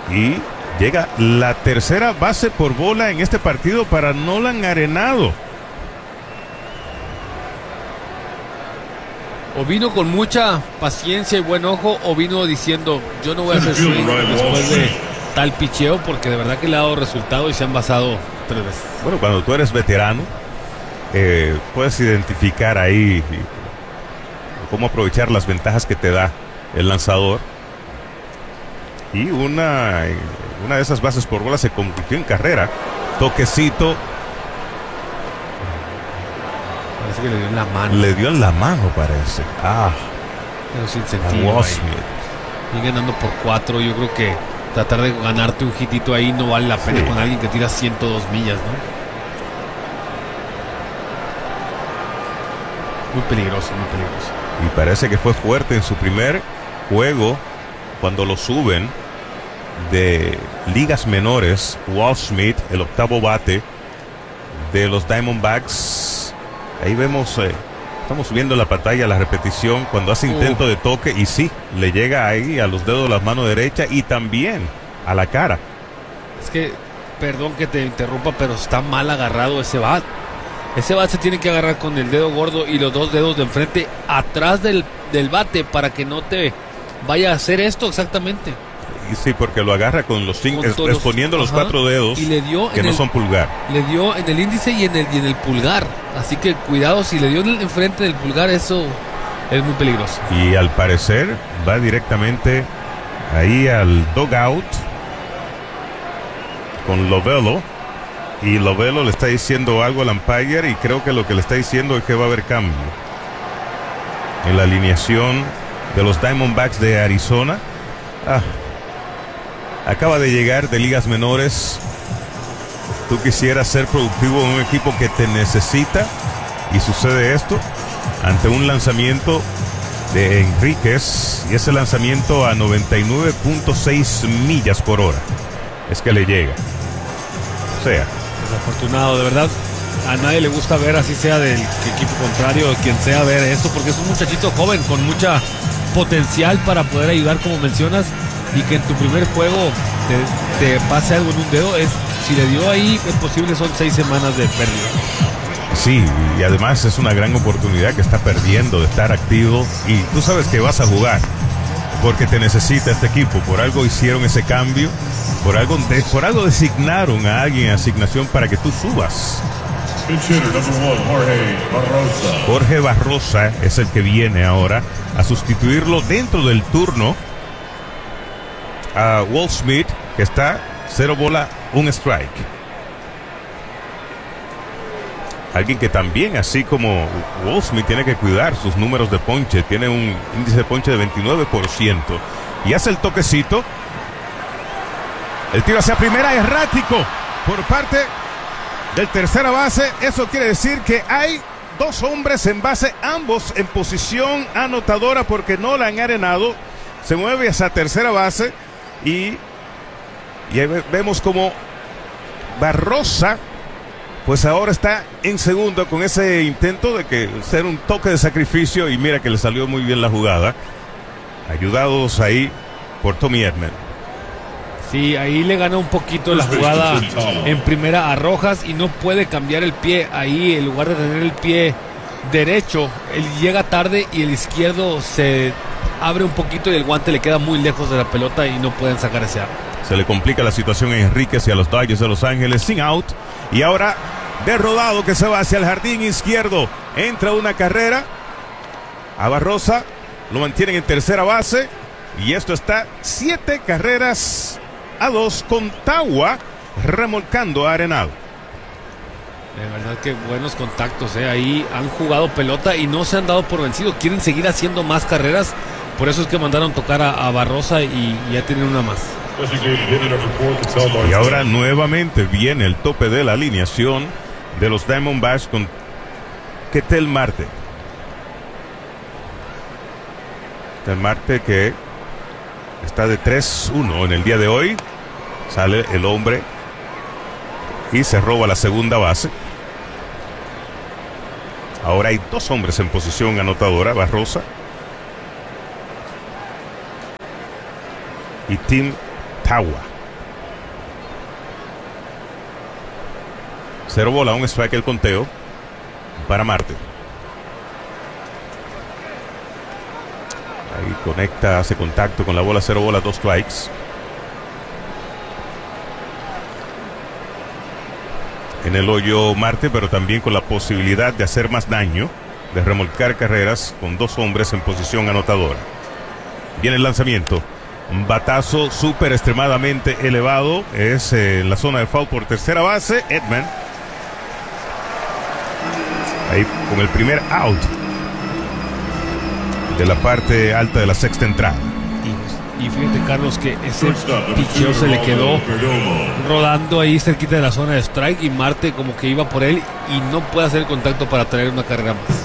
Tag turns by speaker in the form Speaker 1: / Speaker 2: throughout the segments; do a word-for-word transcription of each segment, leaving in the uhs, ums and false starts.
Speaker 1: Y llega la tercera base por bola en este partido para Nolan Arenado.
Speaker 2: O vino con mucha paciencia y buen ojo, o vino diciendo, yo no voy a hacer swing después de tal picheo, porque de verdad que le ha dado resultado y se han basado tres veces.
Speaker 1: Bueno, cuando tú eres veterano, eh, puedes identificar ahí cómo aprovechar las ventajas que te da el lanzador. Y una, una de esas bases por bola se convirtió en carrera. Toquecito.
Speaker 2: Parece que le dio en la mano.
Speaker 1: Le dio en la mano, parece. Ah.
Speaker 2: Pero sin sentido. Y ganando por cuatro. Yo creo que tratar de ganarte un hitito ahí no vale la pena, sí, con alguien que tira ciento dos millas, ¿no? Muy peligroso, muy peligroso.
Speaker 1: Y parece que fue fuerte en su primer juego cuando lo suben de ligas menores. Waldschmidt, el octavo bate de los Diamondbacks. Ahí vemos, eh, estamos viendo en la pantalla la repetición cuando hace intento uh. de toque, y sí, le llega ahí a los dedos de la mano derecha y también a la cara.
Speaker 2: Es que, perdón que te interrumpa, pero está mal agarrado ese bat. Ese bat se tiene que agarrar con el dedo gordo y los dos dedos de enfrente atrás del, del bate para que no te vaya a hacer esto exactamente.
Speaker 1: Y sí, porque lo agarra con los cinco, es, exponiendo los, los cuatro dedos,
Speaker 2: y le dio
Speaker 1: que no
Speaker 2: el,
Speaker 1: son pulgar.
Speaker 2: Le dio en el índice y en el, y en el pulgar. Así que cuidado, si le dio en enfrente del pulgar, eso es muy peligroso.
Speaker 1: Y al parecer va directamente ahí al dugout con Lovullo. Y Lovullo le está diciendo algo al umpire, y creo que lo que le está diciendo es que va a haber cambio en la alineación de los Diamondbacks de Arizona. Ah, acaba de llegar de ligas menores. Tú quisieras ser productivo en un equipo que te necesita, y sucede esto ante un lanzamiento de Enríquez, y ese lanzamiento a noventa y nueve punto seis millas por hora es que le llega. O sea,
Speaker 2: desafortunado, de verdad. A nadie le gusta ver, así sea del equipo contrario, quien sea, ver esto, porque es un muchachito joven con mucha potencial para poder ayudar, como mencionas, y que en tu primer juego te, te pase algo en un dedo. Es, si le dio ahí, es posible, son seis semanas de pérdida.
Speaker 1: Sí, y además es una gran oportunidad que está perdiendo de estar activo, y tú sabes que vas a jugar porque te necesita este equipo. Por algo hicieron ese cambio, por algo, de, por algo designaron a alguien en asignación para que tú subas. Jorge Barrosa es el que viene ahora a sustituirlo dentro del turno a Waldschmidt, que está cero bola, un strike. Alguien que también, así como Waldschmidt, tiene que cuidar sus números de ponche. Tiene un índice de ponche de veintinueve por ciento. Y hace el toquecito. El tiro hacia primera, errático por parte del tercera base. Eso quiere decir que hay dos hombres en base, ambos en posición anotadora, porque Nolan Arenado se mueve hacia tercera base. Y, y ahí vemos como Barrosa, pues ahora está en segundo con ese intento de que ser un toque de sacrificio, y mira que le salió muy bien la jugada, ayudados ahí por Tommy Edman.
Speaker 2: Sí, ahí le gana un poquito la jugada en primera a Rojas, y no puede cambiar el pie ahí. En lugar de tener el pie derecho, él llega tarde y el izquierdo se abre un poquito y el guante le queda muy lejos de la pelota y no pueden sacar ese out.
Speaker 1: Se le complica la situación a Enríquez y a los Dodgers de Los Ángeles sin out. Y ahora de rodado que se va hacia el jardín izquierdo. Entra una carrera a Barrosa, lo mantienen en tercera base, y esto está siete carreras a dos con Tawa remolcando a Arenado.
Speaker 2: De verdad que buenos contactos, ¿eh? Ahí han jugado pelota y no se han dado por vencido. Quieren seguir haciendo más carreras. Por eso es que mandaron tocar a, a Barrosa, y, y ya tienen una más.
Speaker 1: Y ahora nuevamente viene el tope de la alineación de los Diamondbacks con Ketel Marte. Ketel Marte, que está de tres uno en el día de hoy. Sale el hombre y se roba la segunda base. Ahora hay dos hombres en posición anotadora, Barrosa y Tim Tawa. Cero bola, un strike el conteo para Marte. Ahí conecta, hace contacto con la bola, cero bola, dos strikes. En el hoyo Marte, pero también con la posibilidad de hacer más daño, de remolcar carreras con dos hombres en posición anotadora. Viene el lanzamiento. Un batazo súper extremadamente elevado. Es eh, en la zona de foul por tercera base. Edman. Ahí con el primer out de la parte alta de la sexta entrada.
Speaker 2: Y, y fíjate, Carlos, que ese picheo se le quedó rodando ahí cerquita de la zona de strike y Marte como que iba por él y no puede hacer el contacto para traer una carrera más.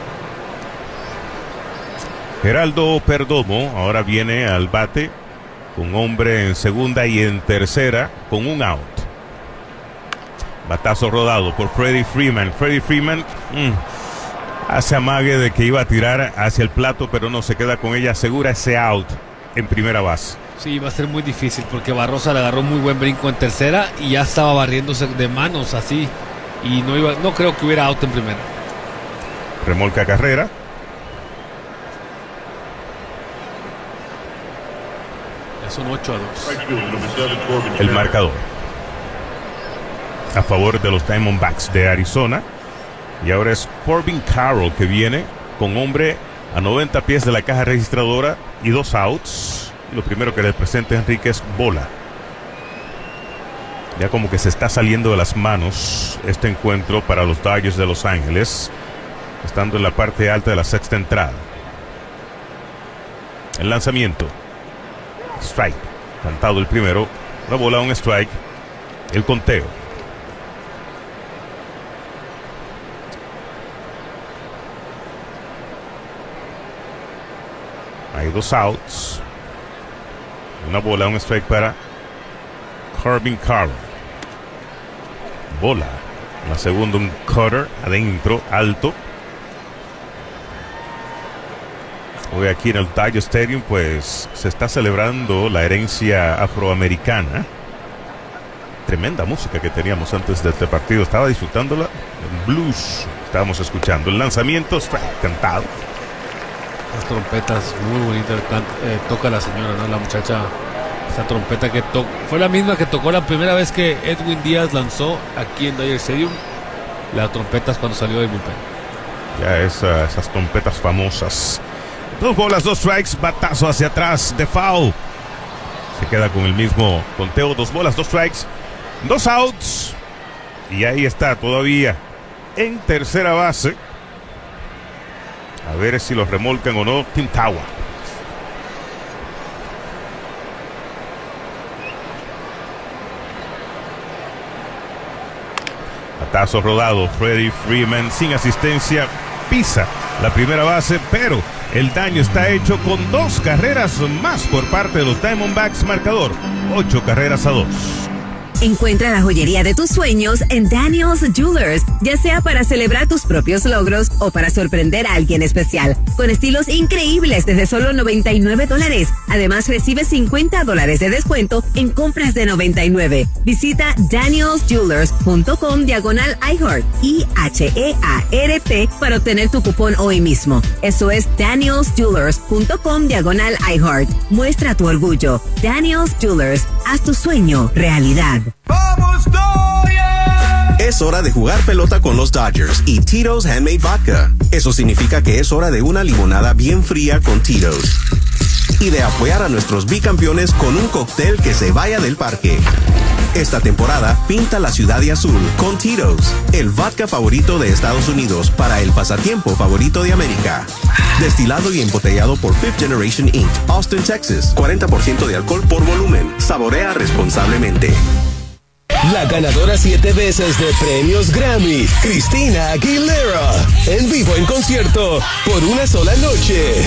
Speaker 1: Geraldo Perdomo ahora viene al bate con hombre en segunda y en tercera con un out. Batazo rodado por Freddie Freeman. Freddie Freeman mmm, hace amague de que iba a tirar hacia el plato, pero no se queda con ella, asegura ese out en primera base.
Speaker 2: Sí, va a ser muy difícil porque Barrosa le agarró muy buen brinco en tercera y ya estaba barriéndose de manos así y no iba, no creo que hubiera out en primera.
Speaker 1: Remolca carrera.
Speaker 2: Son ocho a dos.
Speaker 1: El marcador a favor de los Diamondbacks de Arizona. Y ahora es Corbin Carroll que viene con hombre a noventa pies de la caja registradora y dos outs. Lo primero que le presenta Enrique es bola. Ya como que se está saliendo de las manos este encuentro para los Dodgers de Los Ángeles, estando en la parte alta de la sexta entrada. El lanzamiento. Strike, cantado el primero, la bola, un strike, el conteo. Hay dos outs, una bola, un strike para Corbin Carroll. Bola, la segunda un cutter adentro, alto. Hoy aquí en el Dodger Stadium pues se está celebrando la herencia afroamericana. Tremenda música que teníamos antes de este partido. Estaba disfrutándola. El blues estábamos escuchando. El lanzamiento strike cantado.
Speaker 2: Las trompetas muy bonitas eh, toca la señora, ¿no? La muchacha. Esa trompeta que tocó fue la misma que tocó la primera vez que Edwin Díaz lanzó aquí en Dodger Stadium. Las trompetas cuando salió del bullpen.
Speaker 1: Ya esa, esas trompetas famosas. Dos bolas, dos strikes, batazo hacia atrás de foul. Se queda con el mismo conteo, dos bolas, dos strikes, dos outs. Y ahí está todavía en tercera base. A ver si los remolcan o no Tim Tawa. Batazo rodado, Freddie Freeman sin asistencia, pisa la primera base, pero el daño está hecho con dos carreras más por parte de los Diamondbacks. Marcador, ocho carreras a dos.
Speaker 3: Encuentra la joyería de tus sueños en Daniel's Jewelers, ya sea para celebrar tus propios logros o para sorprender a alguien especial, con estilos increíbles desde solo noventa y nueve dólares. Además, recibe cincuenta dólares de descuento en compras de noventa y nueve. Visita daniels jewelers punto com diagonal iHeart, I H E A R T, para obtener tu cupón hoy mismo. Eso es daniels jewelers punto com diagonal iHeart. Muestra tu orgullo. Daniel's Jewelers, haz tu sueño realidad.
Speaker 4: ¡Vamos, Dodgers!
Speaker 5: Es hora de jugar pelota con los Dodgers y Tito's Handmade Vodka. Eso significa que es hora de una limonada bien fría con Tito's. Y de apoyar a nuestros bicampeones con un cóctel que se vaya del parque. Esta temporada, pinta la ciudad de azul con Tito's, el vodka favorito de Estados Unidos para el pasatiempo favorito de América. Destilado y embotellado por Fifth Generation incorporated, Austin, Texas. cuarenta por ciento de alcohol por volumen. Saborea responsablemente.
Speaker 6: La ganadora siete veces de premios Grammy, Christina Aguilera, en vivo en concierto por una sola noche.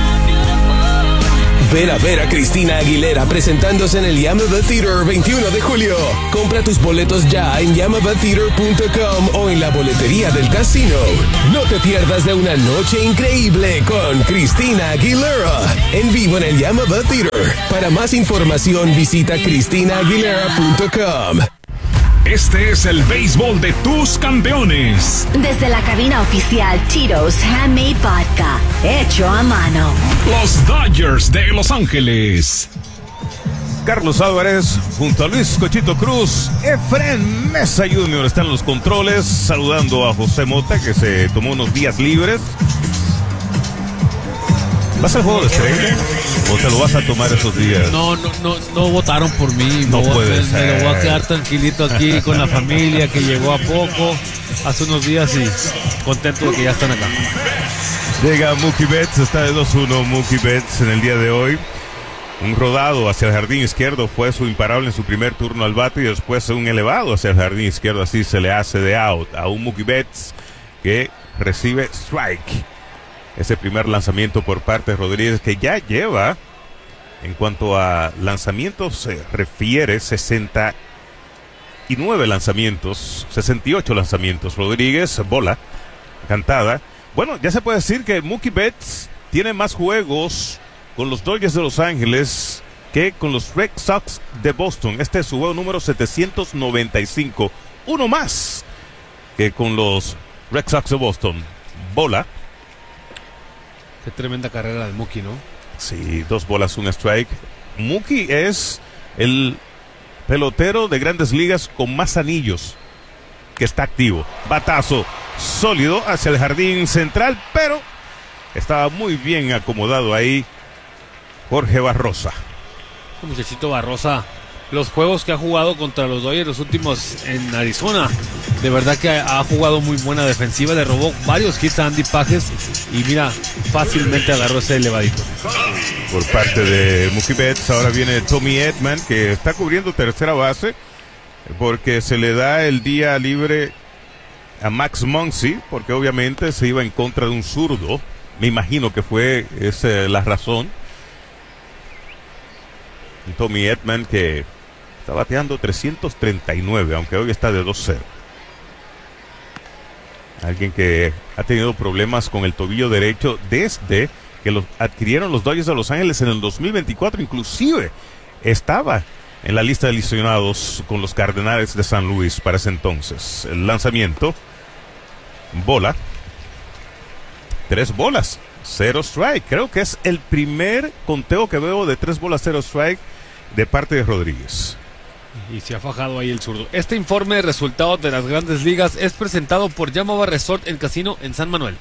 Speaker 6: Ven a ver a Christina Aguilera presentándose en el Yamava Theater veintiuno de julio. Compra tus boletos ya en yamava theater punto com o en la boletería del casino. No te pierdas de una noche increíble con Christina Aguilera en vivo en el Yamava Theater. Para más información visita christina aguilera punto com.
Speaker 7: Este es el béisbol de tus campeones.
Speaker 8: Desde la cabina oficial Tito's Handmade Vodka, hecho a mano.
Speaker 7: Los Dodgers de Los Ángeles.
Speaker 1: Carlos Álvarez junto a Luis Cochito Cruz. Efren Mesa junior están en los controles, saludando a José Mota, que se tomó unos días libres. ¿Vas al juego de estrella o te lo vas a tomar esos días?
Speaker 2: No, no, no, no votaron por mí.
Speaker 1: No
Speaker 2: me
Speaker 1: puede
Speaker 2: voy,
Speaker 1: ser.
Speaker 2: Me lo voy a quedar tranquilito aquí con la familia que llegó a poco, hace unos días, y contento de que ya están acá.
Speaker 1: Llega Mookie Betts, está de dos uno Mookie Betts en el día de hoy. Un rodado hacia el jardín izquierdo fue su imparable en su primer turno al bate, y después un elevado hacia el jardín izquierdo, así se le hace de out a un Mookie Betts que recibe strike. Ese primer lanzamiento por parte de Rodríguez, que ya lleva, en cuanto a lanzamientos se refiere, sesenta y nueve lanzamientos, sesenta y ocho lanzamientos. Rodríguez, bola, cantada. Bueno, ya se puede decir que Mookie Betts tiene más juegos con los Dodgers de Los Ángeles que con los Red Sox de Boston. Este es su juego número setecientos noventa y cinco. Uno más que con los Red Sox de Boston. Bola.
Speaker 2: Qué tremenda carrera de Mookie, ¿no?
Speaker 1: Sí, dos bolas, un strike. Mookie es el pelotero de Grandes Ligas con más anillos que está activo. Batazo sólido hacia el jardín central, pero estaba muy bien acomodado ahí Jorge Barrosa.
Speaker 2: El muchachito Barrosa, los juegos que ha jugado contra los Dodgers, los últimos en Arizona, de verdad que ha, ha jugado muy buena defensiva, le robó varios hits a Andy Pages y mira, fácilmente agarró ese elevadito.
Speaker 1: Por parte de Mookie Betts, ahora viene Tommy Edman, que está cubriendo tercera base porque se le da el día libre a Max Muncy, porque obviamente se iba en contra de un zurdo. Me imagino que fue esa la razón. Tommy Edman, que está bateando trescientos treinta y nueve, aunque hoy está de dos cero. Alguien que ha tenido problemas con el tobillo derecho desde que lo adquirieron los Dodgers de Los Ángeles en el dos mil veinticuatro. Inclusive estaba en la lista de lesionados con los Cardenales de San Luis para ese entonces. El lanzamiento, bola, tres bolas, cero strike. Creo que es el primer conteo que veo de tres bolas, cero strike de parte de Rodríguez.
Speaker 2: Y se ha fajado ahí el zurdo. Este informe de resultados de las Grandes Ligas es presentado por Yamava Resort en Casino en San Manuel.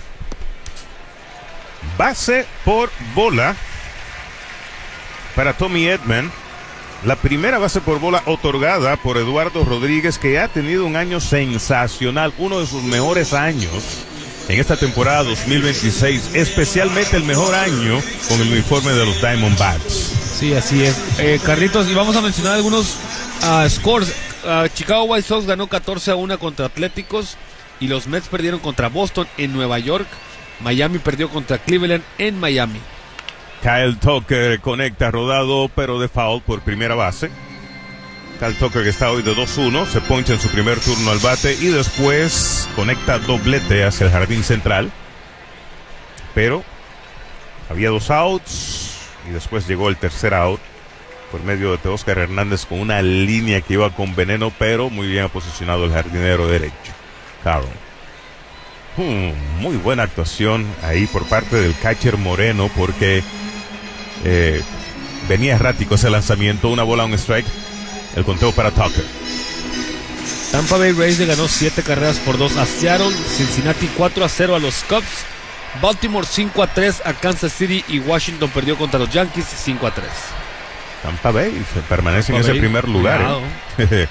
Speaker 1: Base por bola para Tommy Edman. La primera base por bola otorgada por Eduardo Rodríguez, que ha tenido un año sensacional, uno de sus mejores años en esta temporada dos mil veintiséis, especialmente el mejor año con el uniforme de los Diamondbacks.
Speaker 2: Sí, así es. Eh, Carlitos, y vamos a mencionar algunos uh, scores. Uh, Chicago White Sox ganó catorce a uno contra Atléticos y los Mets perdieron contra Boston en Nueva York. Miami perdió contra Cleveland en Miami.
Speaker 1: Kyle Tucker conecta rodado, pero de foul por primera base. Kyle Tucker, que está hoy de dos uno, se poncha en su primer turno al bate y después conecta doblete hacia el jardín central. Pero había dos outs y después llegó el tercer out por medio de Teóscar Hernández con una línea que iba con veneno, pero muy bien posicionado el jardinero derecho, Carroll. Hmm, muy buena actuación ahí por parte del catcher Moreno, porque eh, venía errático ese lanzamiento. Una bola, un strike. El conteo para Tucker.
Speaker 2: Tampa Bay Rays le ganó siete carreras por dos a Seattle. Cincinnati cuatro a cero a los Cubs. Baltimore cinco a tres a Kansas City y Washington perdió contra los Yankees cinco a tres.
Speaker 1: Tampa Bay se permanece
Speaker 2: Tampa
Speaker 1: en ese
Speaker 2: Bay,
Speaker 1: primer lugar. ¿eh?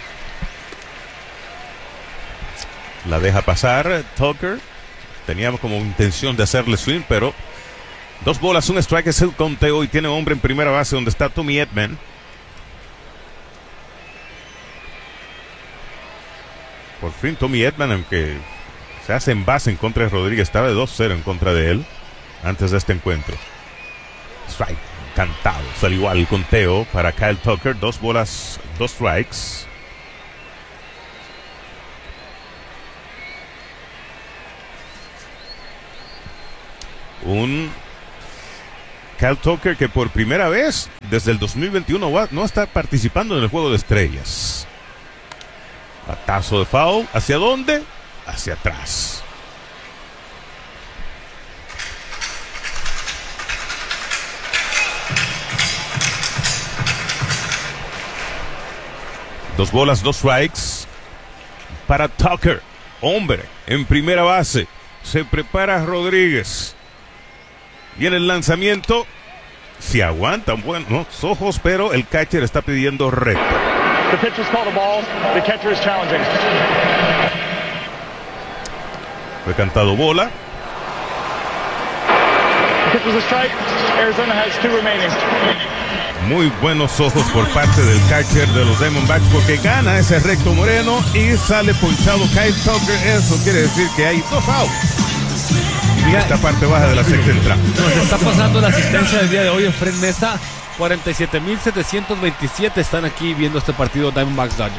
Speaker 1: La deja pasar Tucker. Teníamos como intención de hacerle swing, pero dos bolas, un strike es el conteo y tiene hombre en primera base donde está Tommy Edman. Por fin Tommy Edman, aunque se hace en base en contra de Rodríguez, estaba de dos cero en contra de él antes de este encuentro. Strike, cantado, salió igual el conteo para Kyle Tucker, dos bolas, dos strikes. Un Kyle Tucker que por primera vez desde el dos mil veintiuno va, no está participando en el Juego de Estrellas. Batazo de foul. ¿Hacia dónde? Hacia atrás. Dos bolas, dos strikes para Tucker. Hombre, en primera base. Se prepara Rodríguez. Y en el lanzamiento, si aguantan buenos ojos, pero el catcher está pidiendo recto.
Speaker 9: The pitcher's called a ball. The catcher is challenging.
Speaker 1: Fue cantado bola.
Speaker 9: The pitch was a strike. Arizona has two remaining.
Speaker 1: Muy buenos ojos por parte del catcher de los Diamondbacks porque gana ese recto moreno y sale ponchado Kyle Tucker. Eso quiere decir que hay dos outs. Y esta parte baja de la sexta entrada.
Speaker 2: Nos está pasando la asistencia del día de hoy en Fred Mesa. cuarenta y siete mil setecientos veintisiete están aquí viendo este partido Diamondbacks Dodgers.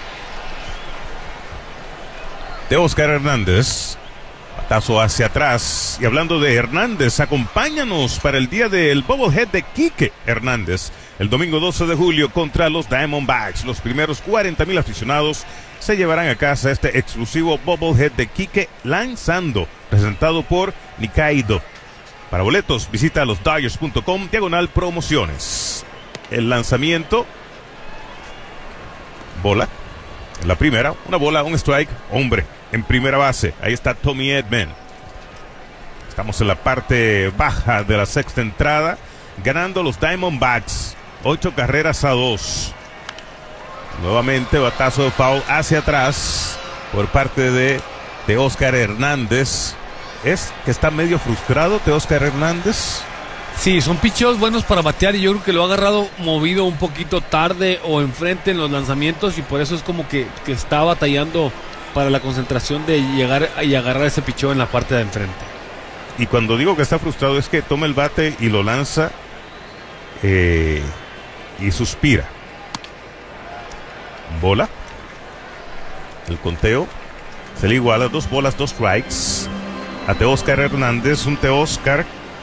Speaker 1: De Oscar Hernández. Batazo hacia atrás. Y hablando de Hernández, acompáñanos para el día del Bobblehead de Quique Hernández. El domingo doce de julio contra los Diamondbacks. Los primeros cuarenta mil aficionados se llevarán a casa este exclusivo Bobblehead de Quique lanzando. Presentado por Nikaido. Para boletos, visita los Dodgers punto com, diagonal promociones. El lanzamiento. Bola. La primera, una bola, un strike. Hombre, en primera base. Ahí está Tommy Edman. Estamos en la parte baja de la sexta entrada. Ganando los Diamondbacks. Ocho carreras a dos. Nuevamente, batazo de foul hacia atrás. Por parte de, de Oscar Hernández. Es que está medio frustrado de Oscar Hernández.
Speaker 2: Sí, son picheos buenos para batear y yo creo que lo ha agarrado movido un poquito tarde o enfrente en los lanzamientos y por eso es como que, que está batallando para la concentración de llegar y agarrar ese picheo en la parte de enfrente.
Speaker 1: Y cuando digo que está frustrado es que toma el bate y lo lanza eh, y suspira. Bola. El conteo se le iguala, dos bolas, dos strikes. A Teóscar Hernández, un Teóscar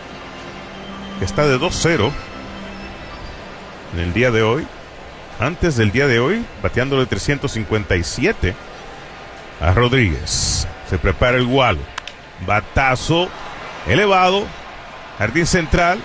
Speaker 1: que está de dos cero en el día de hoy. Antes del día de hoy, bateándole trescientos cincuenta y siete a Rodríguez. Se prepara el Gualo. Batazo elevado, jardín central.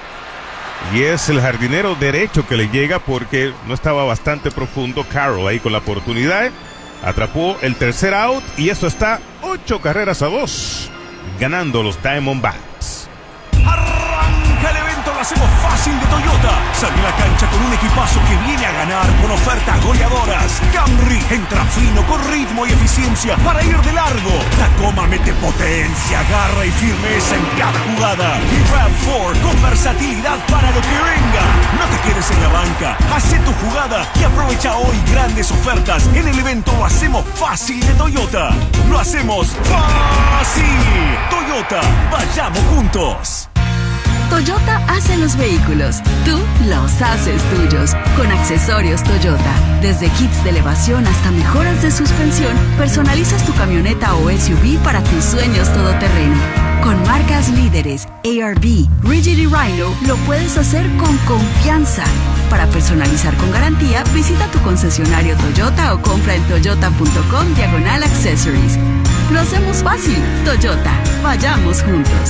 Speaker 1: Y es el jardinero derecho que le llega porque no estaba bastante profundo. Carroll ahí con la oportunidad. Atrapó el tercer out y esto está ocho carreras a dos. Ganando los Diamondbacks.
Speaker 4: Arranca el evento, lo hacemos fácil de Toyota. Sale a la cancha con un equipazo que viene a ganar con ofertas goleadoras. Camry entra fino con ritmo y eficiencia para ir de largo. Tacoma mete potencia, garra y firmeza en cada jugada. Y RAV cuatro con versatilidad para lo que venga. No te quedes en la banca, hace tu jugada y aprovecha hoy grandes ofertas. En el evento lo hacemos fácil de Toyota. Lo hacemos fácil. Toyota, vayamos juntos.
Speaker 8: Toyota hace los vehículos, tú los haces tuyos. Con accesorios Toyota, desde kits de elevación hasta mejoras de suspensión, personalizas tu camioneta o S U V para tus sueños todoterreno. Con marcas líderes, A R B, Rigid y Rhino, lo puedes hacer con confianza. Para personalizar con garantía, visita tu concesionario Toyota o compra en toyota punto com diagonal accessories. Lo hacemos fácil. Toyota, vayamos juntos.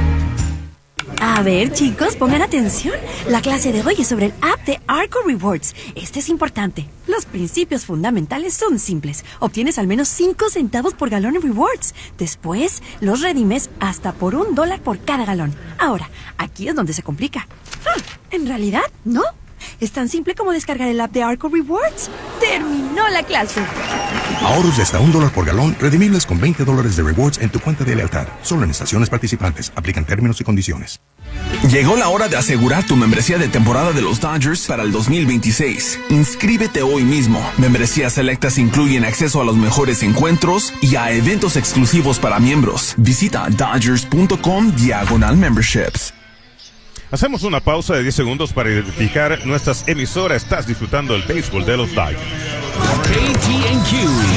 Speaker 10: A ver, chicos, pongan atención. La clase de hoy es sobre el app de Arco Rewards. Este es importante. Los principios fundamentales son simples. Obtienes al menos cinco centavos por galón en rewards. Después, los redimes hasta por un dólar por cada galón. Ahora, aquí es donde se complica. Hmm, en realidad, no. Es tan simple como descargar el app de Arco Rewards. ¡Terminó la clase!
Speaker 11: Ahorros de hasta un dólar por galón, redimibles con veinte dólares de rewards en tu cuenta de lealtad. Solo en estaciones participantes. Aplican términos y condiciones.
Speaker 12: Llegó la hora de asegurar tu membresía de temporada de los Dodgers para el dos mil veintiséis. Inscríbete hoy mismo. Membresías selectas incluyen acceso a los mejores encuentros y a eventos exclusivos para miembros. Visita dodgers punto com diagonal memberships.
Speaker 1: Hacemos una pausa de diez segundos para identificar nuestras emisoras. Estás disfrutando del béisbol de los Dodgers.
Speaker 13: K T N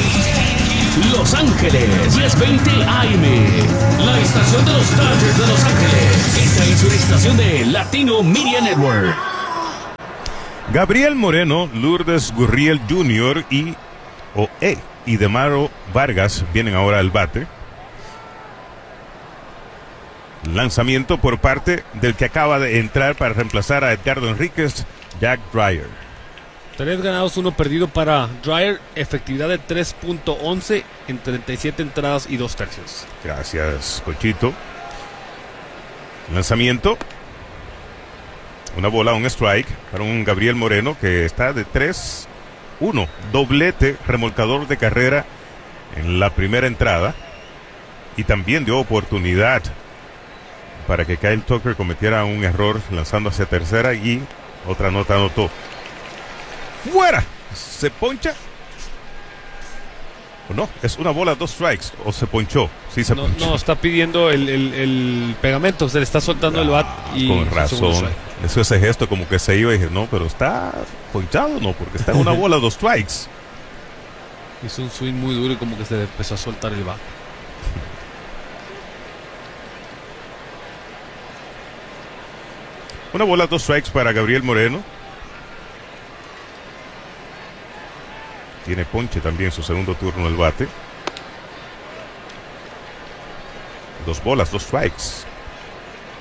Speaker 13: Q, Los Ángeles, diez veinte A M. La estación de los Dodgers de Los Ángeles. Esta es una estación de Latino Media Network.
Speaker 1: Gabriel Moreno, Lourdes Gurriel junior y o E y Demaro Vargas vienen ahora al bate. Lanzamiento por parte del que acaba de entrar para reemplazar a Edgardo Enríquez, Jack Dreyer.
Speaker 2: Tres ganados, uno perdido para Dreyer. Efectividad de tres punto once en treinta y siete entradas y dos tercios.
Speaker 1: Gracias, Cochito. Lanzamiento. Una bola, un strike para un Gabriel Moreno que está de tres uno. Doblete, remolcador de carrera en la primera entrada. Y también dio oportunidad para que Kyle Tucker cometiera un error lanzando hacia tercera y otra nota anotó. ¡Fuera! ¿Se poncha? ¿O no? Es una bola, dos strikes. ¿O se ponchó? Sí, se
Speaker 2: no,
Speaker 1: ponchó.
Speaker 2: No, está pidiendo el, el, el pegamento. Se le está soltando ah, el bat. Y
Speaker 1: con razón. Eso, ese gesto como que se iba y dije, no, pero está ponchado, no, porque está en una bola, dos strikes.
Speaker 2: Hizo un swing muy duro y como que se empezó a soltar el bat.
Speaker 1: Una bola, dos strikes para Gabriel Moreno. Tiene ponche también su segundo turno el bate. Dos bolas, dos strikes.